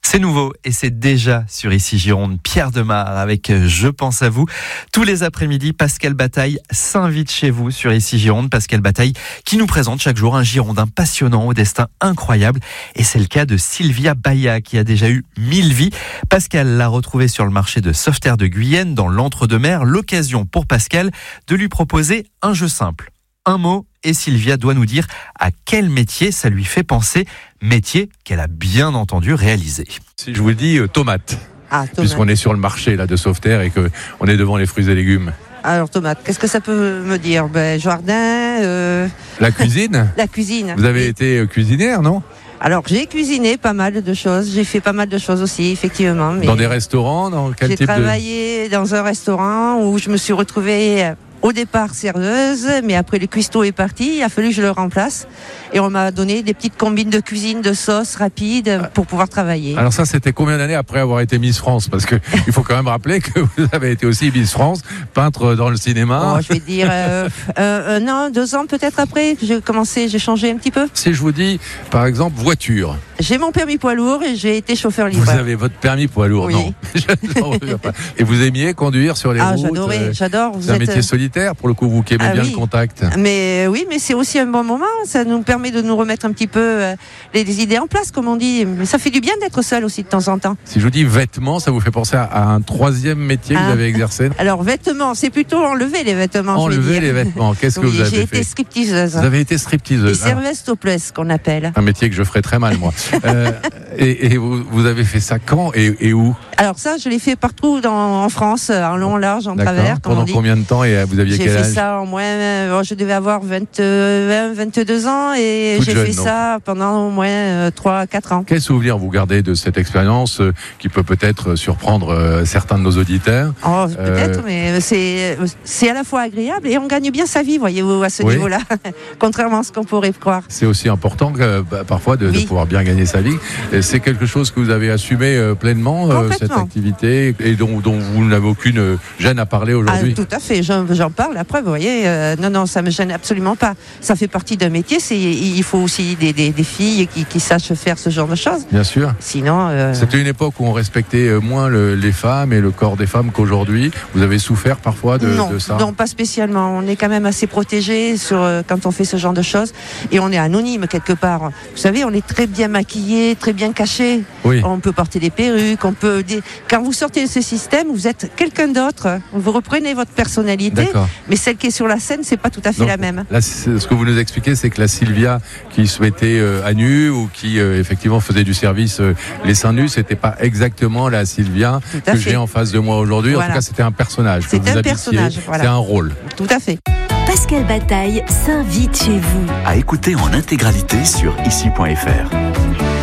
C'est nouveau et c'est déjà sur Ici Gironde. Pierre Demar avec Je pense à vous. Tous les après-midi, Pascal Bataille s'invite chez vous sur Ici Gironde. Pascal Bataille qui nous présente chaque jour un Girondin passionnant au destin incroyable. Et c'est le cas de Sylvia Baya qui a déjà eu 1000 vies. Pascal l'a retrouvée sur le marché de Sauveterre de Guyenne dans l'Entre-deux-Mers. L'occasion pour Pascal de lui proposer un jeu simple. Un mot et Sylvia doit nous dire à quel métier ça lui fait penser, métier qu'elle a bien entendu réaliser. Si je vous dis tomate, tomate. Puisqu'on est sur le marché là, de Sauveterre et qu'on est devant les fruits et légumes. Alors tomate, qu'est-ce que ça peut me dire? Jardin, La cuisine. La cuisine. Vous avez été cuisinière, non? Alors j'ai cuisiné pas mal de choses, j'ai fait pas mal de choses aussi, effectivement. Mais dans des restaurants, dans quel type de... J'ai travaillé dans un restaurant où je me suis retrouvée au départ serveuse, mais après le cuistot est parti, il a fallu que je le remplace. Et on m'a donné des petites combines de cuisine, de sauce rapide pour pouvoir travailler. Alors ça, c'était combien d'années après avoir été Miss France? Parce que il faut quand même rappeler que vous avez été aussi Miss France, peintre dans le cinéma. Oh, je vais dire 1 an, 2 ans peut-être après. J'ai changé un petit peu. Si je vous dis, par exemple, voiture. J'ai mon permis poids lourd et j'ai été chauffeur livreur. Vous avez votre permis poids lourd? Oui. Non. Et vous aimiez conduire sur les routes? J'adore. C'est un métier solitaire pour le coup, vous qui aimez bien le contact. Mais oui, mais c'est aussi un bon moment. Ça nous permet de nous remettre un petit peu les idées en place, comme on dit. Mais ça fait du bien d'être seul aussi de temps en temps. Si je vous dis vêtements, ça vous fait penser à un troisième métier que vous avez exercé? Alors vêtements, c'est plutôt enlever les vêtements. Enlever les vêtements. Qu'est-ce que vous avez fait? J'ai été stripteaseuse. Vous avez été stripteaseuse. Et serveuse topless, qu'on appelle. Un métier que je ferais très mal, moi. Et vous avez fait ça quand et où? Alors ça, je l'ai fait partout en France, en long, en large, en travers. Pendant combien de temps et vous aviez quel âge? J'ai fait ça au moins, je devais avoir 22 ans et toute j'ai jeune, fait ça pendant au moins 3-4 ans. Quel souvenir vous gardez de cette expérience qui peut-être surprendre certains de nos auditeurs? Peut-être, mais c'est à la fois agréable et on gagne bien sa vie, voyez-vous, à ce niveau-là, contrairement à ce qu'on pourrait croire. C'est aussi important parfois de pouvoir bien gagner sa vie. C'est quelque chose que vous avez assumé pleinement, cette activité, et dont vous n'avez aucune gêne à parler aujourd'hui? Tout à fait, j'en parle, la preuve, vous voyez, non, ça me gêne absolument pas. Ça fait partie d'un métier, il faut aussi des filles qui sachent faire ce genre de choses. Bien sûr. Sinon... C'était une époque où on respectait moins les femmes et le corps des femmes qu'aujourd'hui. Vous avez souffert parfois de ça? Non, pas spécialement. On est quand même assez protégés quand on fait ce genre de choses. Et on est anonyme quelque part. Vous savez, on est très bien maquillés, très bien cachés. Oui. On peut porter des perruques, quand vous sortez de ce système, vous êtes quelqu'un d'autre. Vous reprenez votre personnalité, mais celle qui est sur la scène, c'est pas tout à fait la même. Là, ce que vous nous expliquez, c'est que la Sylvia qui se mettait à nu ou qui effectivement faisait du service les seins nus, c'était pas exactement la Sylvia que j'ai en face de moi aujourd'hui. Voilà. En tout cas, c'était un personnage. C'est un personnage. Voilà. C'est un rôle. Tout à fait. Pascal Bataille s'invite chez vous. À écouter en intégralité sur ici.fr.